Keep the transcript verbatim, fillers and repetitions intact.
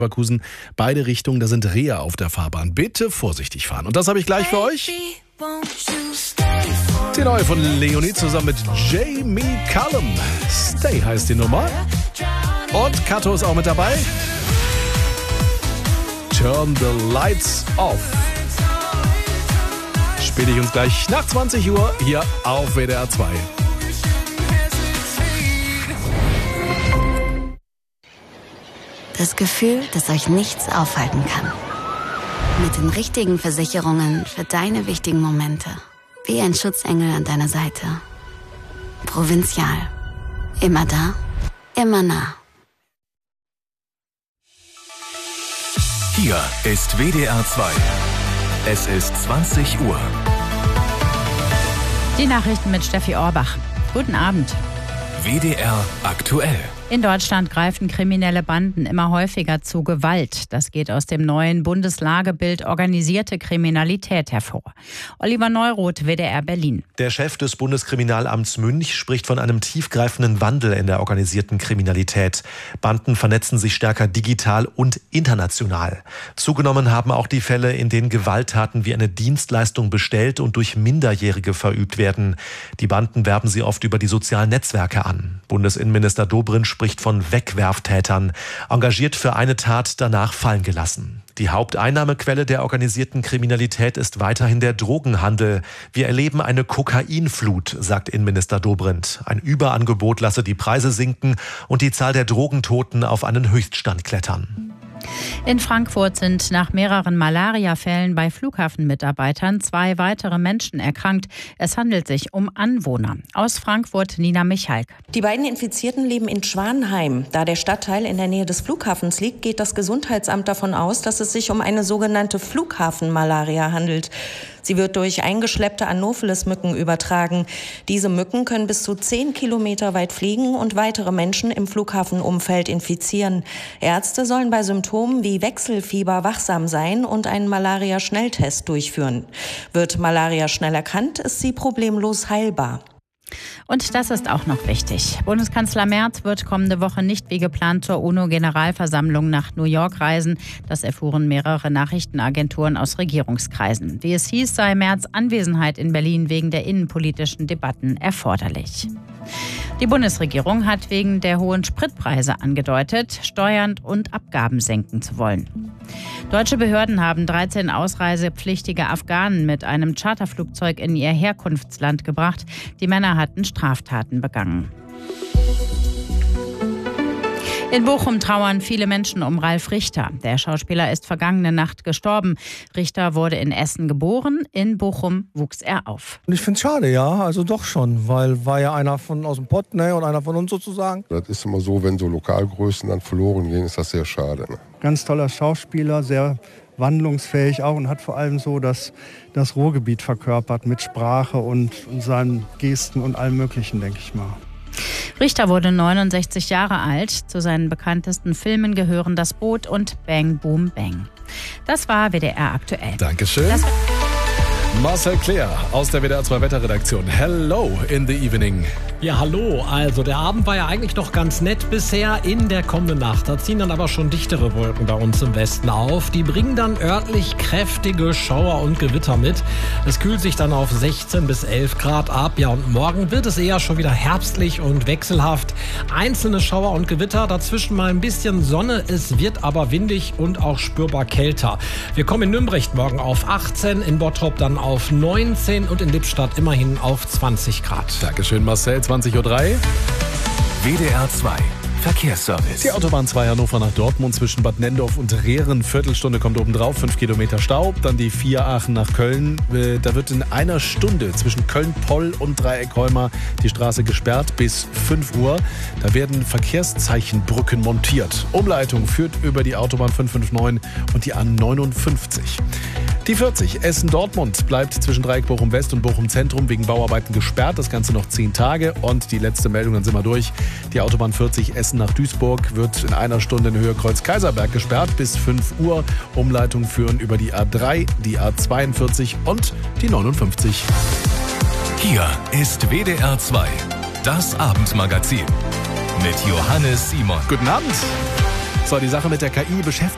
Leverkusen. Beide Richtungen, da sind Rehe auf der Fahrbahn. Bitte vorsichtig fahren. Und das habe ich gleich für euch. Die neue von Leonie zusammen mit Jamie Cullum. Stay heißt die Nummer. Und Kato ist auch mit dabei. Turn the Lights Off. Spiele ich uns gleich nach zwanzig Uhr hier auf W D R zwei. Das Gefühl, dass euch nichts aufhalten kann. Mit den richtigen Versicherungen für deine wichtigen Momente. Wie ein Schutzengel an deiner Seite. Provinzial. Immer da, immer nah. Hier ist W D R zwei. Es ist zwanzig Uhr. Die Nachrichten mit Steffi Orbach. Guten Abend. W D R aktuell. In Deutschland greifen kriminelle Banden immer häufiger zu Gewalt. Das geht aus dem neuen Bundeslagebild Organisierte Kriminalität hervor. Oliver Neuroth, W D R Berlin. Der Chef des Bundeskriminalamts Münch spricht von einem tiefgreifenden Wandel in der organisierten Kriminalität. Banden vernetzen sich stärker digital und international. Zugenommen haben auch die Fälle, in denen Gewalttaten wie eine Dienstleistung bestellt und durch Minderjährige verübt werden. Die Banden werben sie oft über die sozialen Netzwerke an. Bundesinnenminister Dobrindt spricht von Wegwerftätern, engagiert für eine Tat, danach fallen gelassen. Die Haupteinnahmequelle der organisierten Kriminalität ist weiterhin der Drogenhandel. Wir erleben eine Kokainflut, sagt Innenminister Dobrindt. Ein Überangebot lasse die Preise sinken und die Zahl der Drogentoten auf einen Höchststand klettern. In Frankfurt sind nach mehreren Malaria-Fällen bei Flughafenmitarbeitern zwei weitere Menschen erkrankt. Es handelt sich um Anwohner. Aus Frankfurt Nina Michalk. Die beiden Infizierten leben in Schwanheim. Da der Stadtteil in der Nähe des Flughafens liegt, geht das Gesundheitsamt davon aus, dass es sich um eine sogenannte Flughafenmalaria handelt. Sie wird durch eingeschleppte Anopheles-Mücken übertragen. Diese Mücken können bis zu zehn Kilometer weit fliegen und weitere Menschen im Flughafenumfeld infizieren. Ärzte sollen bei Symptomen wie Wechselfieber wachsam sein und einen Malaria-Schnelltest durchführen. Wird Malaria schnell erkannt, ist sie problemlos heilbar. Und das ist auch noch wichtig. Bundeskanzler Merz wird kommende Woche nicht wie geplant zur UNO-Generalversammlung nach New York reisen. Das erfuhren mehrere Nachrichtenagenturen aus Regierungskreisen. Wie es hieß, sei Merz' Anwesenheit in Berlin wegen der innenpolitischen Debatten erforderlich. Die Bundesregierung hat wegen der hohen Spritpreise angedeutet, Steuern und Abgaben senken zu wollen. Deutsche Behörden haben dreizehn ausreisepflichtige Afghanen mit einem Charterflugzeug in ihr Herkunftsland gebracht. Die Männer hatten Straftaten begangen. In Bochum trauern viele Menschen um Ralf Richter. Der Schauspieler ist vergangene Nacht gestorben. Richter wurde in Essen geboren, in Bochum wuchs er auf. Ich finde es schade, ja, also doch schon, weil war ja einer von aus dem Pott, ne, und einer von uns sozusagen. Das ist immer so, wenn so Lokalgrößen dann verloren gehen, ist das sehr schade. Ne? Ganz toller Schauspieler, sehr wandlungsfähig auch und hat vor allem so das, das Ruhrgebiet verkörpert mit Sprache und, und seinen Gesten und allem Möglichen, denke ich mal. Richter wurde neunundsechzig Jahre alt. Zu seinen bekanntesten Filmen gehören Das Boot und Bang Boom Bang. Das war W D R aktuell. Dankeschön. Das Marcel Claire aus der W D R zwei Wetterredaktion. Hello in the evening. Ja, hallo. Also der Abend war ja eigentlich noch ganz nett bisher. In der kommenden Nacht, da ziehen dann aber schon dichtere Wolken bei uns im Westen auf. Die bringen dann örtlich kräftige Schauer und Gewitter mit. Es kühlt sich dann auf sechzehn bis elf Grad ab. Ja, und morgen wird es eher schon wieder herbstlich und wechselhaft. Einzelne Schauer und Gewitter, dazwischen mal ein bisschen Sonne. Es wird aber windig und auch spürbar kälter. Wir kommen in Nürnberg morgen auf achtzehn, in Bottrop dann auf neunzehn und in Lippstadt immerhin auf zwanzig Grad. Dankeschön, Marcel. zwanzig Uhr drei. W D R zwei Verkehrsservice. Die Autobahn zwei Hannover nach Dortmund zwischen Bad Nendorf und Rehren. Viertelstunde kommt obendrauf, fünf Kilometer Stau. Dann die vier Aachen nach Köln. Da wird in einer Stunde zwischen Köln-Poll und Dreieck-Holmer die Straße gesperrt bis fünf Uhr. Da werden Verkehrszeichenbrücken montiert. Umleitung führt über die Autobahn fünf fünf neun und die A neunundfünfzig. Die vierzig Essen-Dortmund bleibt zwischen Dreieck Bochum-West und Bochum-Zentrum wegen Bauarbeiten gesperrt. Das Ganze noch zehn Tage. Und die letzte Meldung, dann sind wir durch. Die Autobahn vierzig Essen nach Duisburg wird in einer Stunde in Höhe Kreuz-Kaiserberg gesperrt bis fünf Uhr. Umleitungen führen über die A drei, die A zweiundvierzig und die neunundfünfzig. Hier ist W D R zwei, das Abendmagazin mit Johannes Simon. Guten Abend. So, die Sache mit der K I beschäftigt